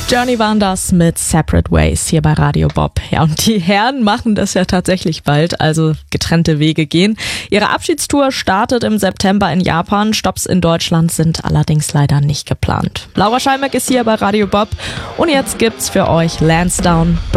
Journey waren das mit Separate Ways hier bei Radio Bob. Ja, und die Herren machen das ja tatsächlich bald, also getrennte Wege gehen. Ihre Abschiedstour startet im September in Japan. Stopps in Deutschland sind allerdings leider nicht geplant. Laura Scheimeck ist hier bei Radio Bob und jetzt gibt's für euch Lansdowne.